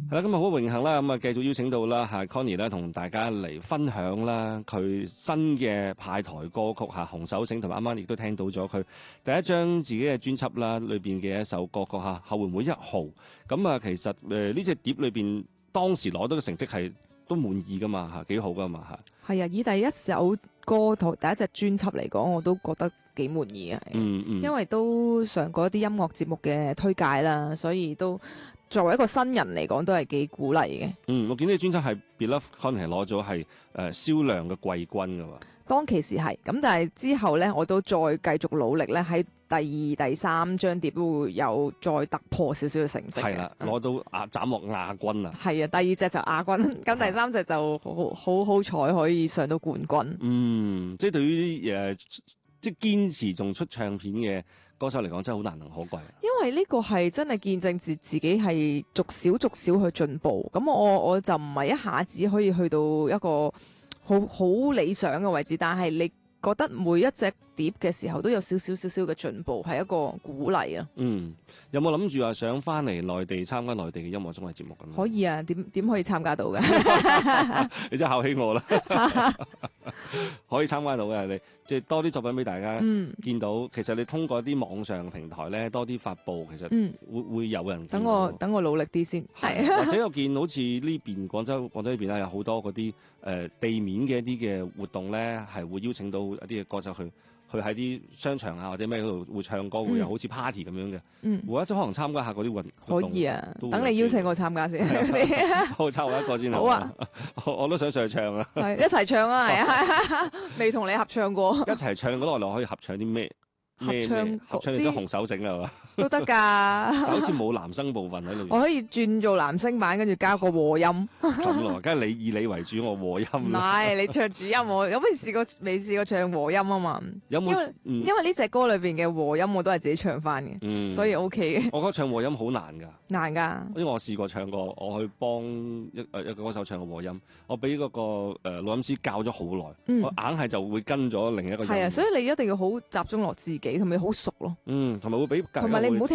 係啦，咁啊好榮幸啦，咁啊繼續邀請到啦嚇 Connie 咧，同大家嚟分享啦佢新嘅派台歌曲嚇《紅手繩》，同埋啱啱亦都聽到咗佢第一張自己嘅專輯啦，裏邊嘅一首歌曲嚇《後援會1號》。咁啊，其實呢隻碟裏邊當時攞到嘅成績係都滿意噶嘛嚇，幾好噶嘛嚇。 係啊，以第一首歌同第一隻專輯嚟講，我都覺得幾滿意啊。因為都上過一啲音樂節目嘅推介啦，所以都作為一個新人嚟講，都係幾鼓勵嘅。 我見呢個專輯係 Beloved Connie 係攞咗係銷量嘅季軍噶喎。 當其時係咁，但係之後咧，我都再繼續努力咧，喺第2、第3張碟都會有再突破少少嘅成績。 係啦，攞到斬獲亞軍啊！ 係啊，第2隻就亞軍，咁第3隻就好彩可以上到冠軍。 即係對於即係堅持仲出唱片嘅歌手嚟講，真係好難能可貴。 因為呢個係真係見證住自己係逐少去進步。咁我就唔係一下子可以去到一個好理想嘅位置，但係你覺得每一隻碟嘅時候都有少少嘅進步，係一個鼓勵啊。 有冇諗住話想翻嚟內地參加內地嘅音樂綜藝節目咁？ 可以啊，點可以參加到嘅？ 你真係考起我啦！可以參加到嘅，你即係多啲作品俾大家見到。其實你通過啲網上平台咧，多啲發布，其實會有人見到。 等我努力啲先。係或者我見好似呢邊廣州呢邊咧，有好多嗰啲地面嘅一啲嘅活動咧，係會邀請到一啲嘅歌手去喺啲商場啊或者咩嗰度會唱歌，會有好似 party 咁樣嘅。或者可能參加下嗰啲活動。 可以啊，等你邀請我參加先。 好，抽我一個先好啊！ 我都想上去唱啊！ 係一齊唱啊！係啊，未同你合唱過。 一齊唱嗰度，我哋可以合唱啲咩？合唱你隻紅手繩係嘛？ 都得㗎。 但好似冇男生部分喺裏面。 我可以轉做男聲版，跟住加個和音。 咁咯，梗係以你為主，我和音。 唔係，你唱主音，我有冇未試過唱和音啊嘛？ 有冇？ 因為呢隻歌裏邊嘅和音我都係自己唱翻嘅，所以 OK 嘅。 我覺得唱和音好難㗎。 難㗎。因為我試過唱過，我去幫一個歌手唱個和音，我俾嗰個錄音師教咗好耐，我硬係就會跟咗另一個音。 係啊，所以你一定要好集中落自己，同埋好熟咯。 同埋會俾。 同埋你唔好聽。